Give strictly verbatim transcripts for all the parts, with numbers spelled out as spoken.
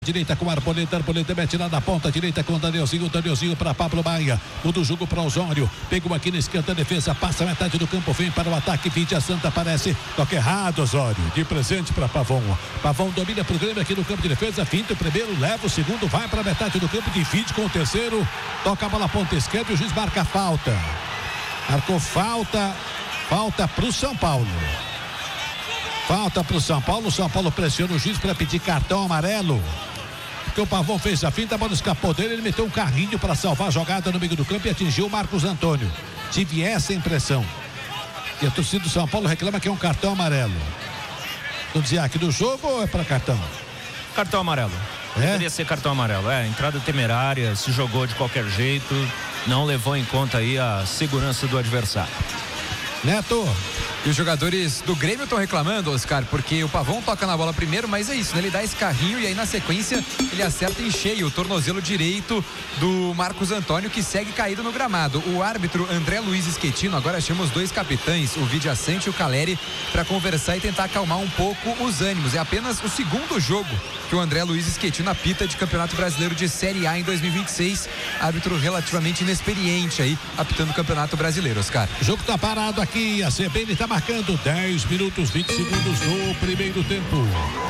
Direita com Arboleda, Arboleda mete lá na ponta direita com o Danielzinho, Danielzinho para Pablo Maia, muda o jogo para Osório, pegou aqui na esquerda, defesa, passa a metade do campo, vem para o ataque, Vidia Santa aparece, toca errado Osório, de presente para Pavão, Pavão domina pro Grêmio aqui no campo de defesa, finta o primeiro, leva o segundo, vai para a metade do campo, divide com o terceiro, toca a bola ponta esquerda e o juiz marca a falta, marcou falta, falta pro São Paulo. Falta pro São Paulo, o São Paulo pressiona o juiz para pedir cartão amarelo. Porque o Pavão fez a finta, a bola escapou dele, ele meteu um carrinho para salvar a jogada no meio do campo e atingiu o Marcos Antônio. Tive essa impressão. E a torcida do São Paulo reclama que é um cartão amarelo. Não dizia aqui do jogo ou é para cartão? Cartão amarelo. É? Deveria ser cartão amarelo. É, entrada temerária, se jogou de qualquer jeito, não levou em conta aí a segurança do adversário. Neto. E os jogadores do Grêmio estão reclamando, Oscar, porque o Pavão toca na bola primeiro, mas é isso, né? Ele dá esse carrinho e aí na sequência ele acerta em cheio o tornozelo direito do Marcos Antônio, que segue caído no gramado. O árbitro André Luiz Schettino agora chama os dois capitães, o Vidia Santa e o Caleri, para conversar e tentar acalmar um pouco os ânimos. É apenas o segundo jogo que o André Luiz Schettino apita de Campeonato Brasileiro de Série A em dois mil e vinte e seis. Árbitro relativamente inexperiente aí, apitando o Campeonato Brasileiro, Oscar. O jogo tá parado aqui, a C B N tá marcando dez minutos, vinte segundos no primeiro tempo.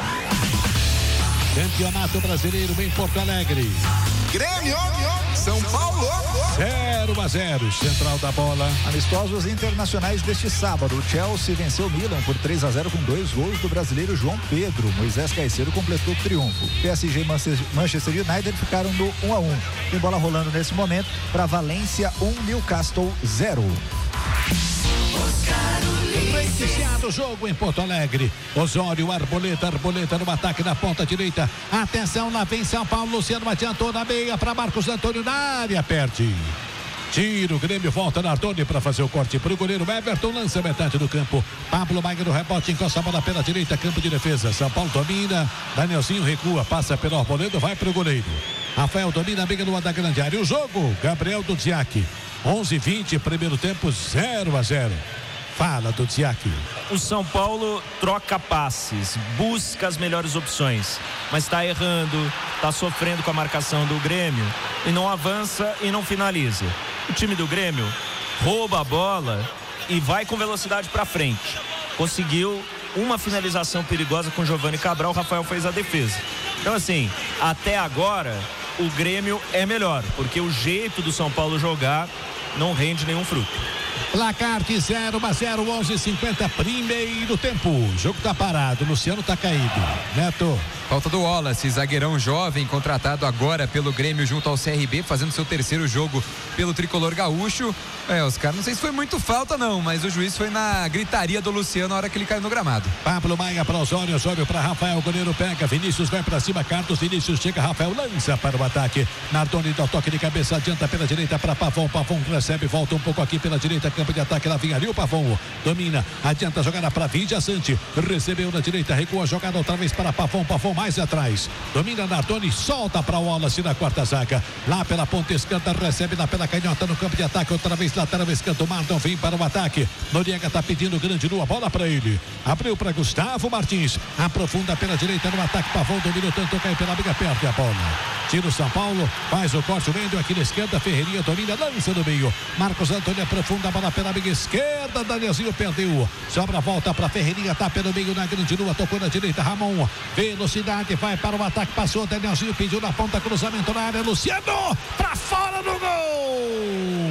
Campeonato Brasileiro em Porto Alegre. Grêmio, São Paulo, zero a zero, central da bola. Amistosos internacionais deste sábado. O Chelsea venceu o Milan por três a zero com dois gols do brasileiro João Pedro. Moisés Caicedo completou o triunfo. P S G e Manchester United ficaram no um a um. Tem bola rolando nesse momento para Valência um, Newcastle zero. Iniciado o jogo em Porto Alegre. Osório, Arboleda, Arboleda no ataque na ponta direita. Atenção, lá vem São Paulo. Luciano adiantou na meia para Marcos Antônio na área, perde. Tira o Grêmio, volta Nardoni para fazer o corte para o goleiro Everton, lança metade do campo. Pablo Maia no rebote, encosta a bola pela direita, campo de defesa. São Paulo domina, Danielzinho recua, passa pelo Arboleda, vai para o goleiro. Rafael domina a briga no da grande área. O jogo, Gabriel Dudziak. onze e vinte, primeiro tempo, zero a zero. Fala, Dudziak. O São Paulo troca passes, busca as melhores opções, mas está errando, está sofrendo com a marcação do Grêmio e não avança e não finaliza. O time do Grêmio rouba a bola e vai com velocidade para frente. Conseguiu uma finalização perigosa com Giovani Cabral, o Rafael fez a defesa. Então assim, até agora o Grêmio é melhor, porque o jeito do São Paulo jogar não rende nenhum fruto. Placar de zero a zero, onze e cinquenta, primeiro tempo. O jogo tá parado, Luciano tá caído. Neto. Falta do Wallace, zagueirão jovem, contratado agora pelo Grêmio junto ao C R B, fazendo seu terceiro jogo pelo tricolor gaúcho. É, Oscar, não sei se foi muito falta não, mas o juiz foi na gritaria do Luciano na hora que ele caiu no gramado. Pablo Maia para Osório, Osório para Rafael, o goleiro pega, Vinícius vai para cima, Carlos, Vinícius chega, Rafael lança para o ataque. Nardoni dá o toque de cabeça, adianta pela direita para Pavão, Pavão recebe, volta um pouco aqui pela direita, campo de ataque, lá vem ali o Pavão, domina, adianta a jogada para Vidia Sante, recebeu na direita, recua a jogada outra vez para Pavão, Pavão mais atrás, domina Nardoni, solta para o Wallace na quarta zaga, lá pela ponta esquerda, recebe lá pela canhota no campo de ataque, outra vez lateral esquerdo, Marlon vem para o ataque, Noriega tá pedindo grande lua, bola para ele, abriu para Gustavo Martins, aprofunda pela direita no ataque, Pavão dominou tanto, cai pela briga, perde a bola, tira o São Paulo, faz o corte, o Wendel aqui na esquerda, Ferreirinha domina, lança no meio, Marcos Antônio aprofunda a bola pela briga esquerda, Danielzinho perdeu, sobra a volta para Ferreirinha, tá pelo meio na grande lua, tocou na direita, Ramon, velocidade, vai para o ataque, passou, Danielzinho pediu na ponta, cruzamento na área, Luciano, para fora do gol!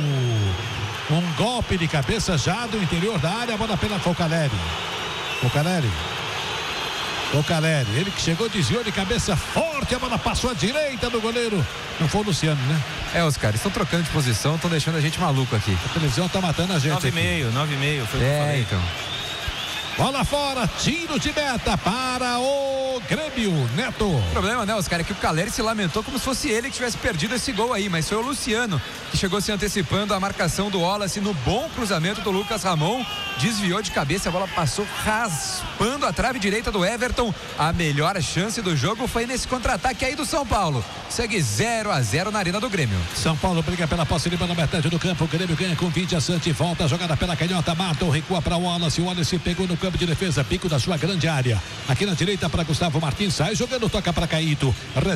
Um golpe de cabeça já do interior da área, a bola pela Focaleri. Focaleri. Focaleri, ele que chegou, desviou de cabeça forte, a bola passou à direita do goleiro. Não foi o Luciano, né? É, os caras estão trocando de posição, estão deixando a gente maluco aqui. A televisão tá matando a gente. nove e meio, nove e meio, foi o que eu É, falei. então. Bola fora, tiro de meta para o Grêmio, Neto. O problema, né, Oscar, é que o Caleri se lamentou como se fosse ele que tivesse perdido esse gol aí, mas foi o Luciano que chegou se antecipando a marcação do Wallace no bom cruzamento do Lucas Ramon, desviou de cabeça, a bola passou raspando a trave direita do Everton. A melhor chance do jogo foi nesse contra-ataque aí do São Paulo. Segue zero a zero na arena do Grêmio. São Paulo briga pela posse de bola na metade do campo, o Grêmio ganha com Vidia Sante, volta a jogada pela canhota, Marton recua para o Wallace, o Wallace pegou no campo de defesa, pico da sua grande área, aqui na direita para Gustavo Martins, sai jogando, toca para Caíto.